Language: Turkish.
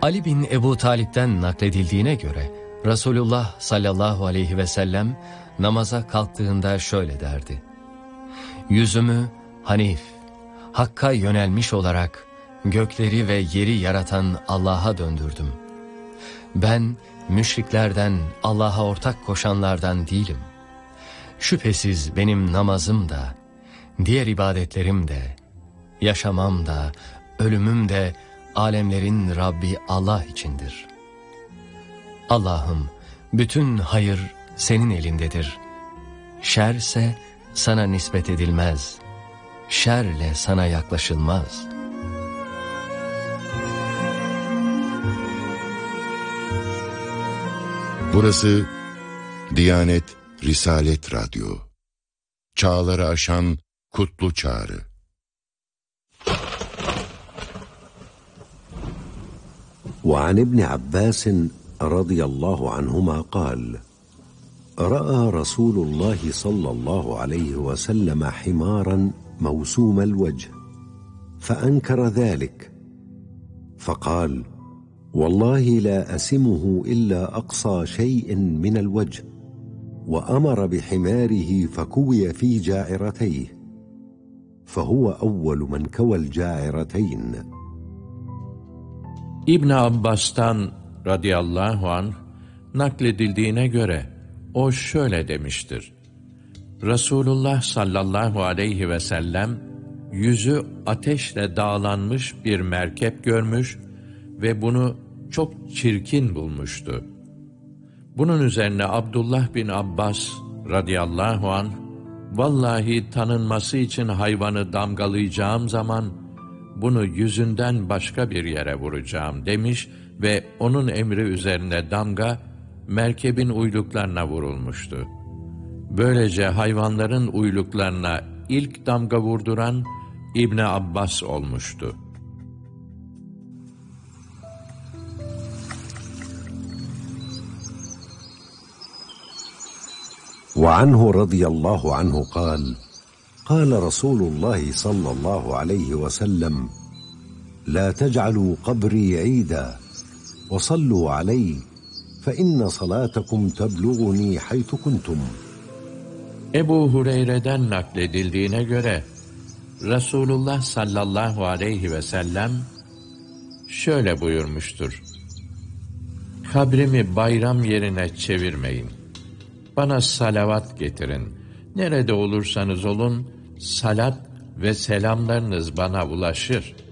Ali bin Ebu Talip'ten nakledildiğine göre Resulullah sallallahu aleyhi ve sellem namaza kalktığında şöyle derdi: Yüzümü Hanif, Hakk'a yönelmiş olarak gökleri ve yeri yaratan Allah'a döndürdüm. Ben müşriklerden, Allah'a ortak koşanlardan değilim. Şüphesiz benim namazım da, diğer ibadetlerim de, yaşamam da, ölümüm de alemlerin Rabbi Allah içindir. Allah'ım, bütün hayır senin elindedir. Şerse sana nispet edilmez. Şerle sana yaklaşılmaz. Burası Diyanet Risalet Radyo. Çağları aşan kutlu çağrı. وعن ابن عباس رضي الله عنهما قال: رأى رسول الله صلى الله عليه وسلم حمارا موسوم الوجه فأنكر ذلك فقال: والله لا أسمه إلا أقصى شيء من الوجه، وأمر بحماره فكوي في جاعرتيه، فهو أول من كوى الجاعرتين. İbn Abbas'tan radıyallahu anh nakledildiğine göre o şöyle demiştir: Resulullah sallallahu aleyhi ve sellem yüzü ateşle dağlanmış bir merkep görmüş ve bunu çok çirkin bulmuştu. Bunun üzerine Abdullah bin Abbas radıyallahu anh, vallahi tanınması için hayvanı damgalayacağım zaman bunu yüzünden başka bir yere vuracağım demiş ve onun emri üzerine damga merkebin uyluklarına vurulmuştu. Böylece hayvanların uyluklarına ilk damga vurduran İbn Abbas olmuştu. وعنه رضي الله عنه قال: قال رسول الله صلى الله عليه وسلم: لا تجعلوا قبري عيدا وصلوا علي فإن صلاتكم تبلغني حيث كنتم. Ebu Hureyre'den nakledildiğine göre Resulullah sallallahu aleyhi ve sellem şöyle buyurmuştur: Kabrimi bayram yerine çevirmeyin. Bana salavat getirin. Nerede olursanız olun, salat ve selamlarınız bana ulaşır.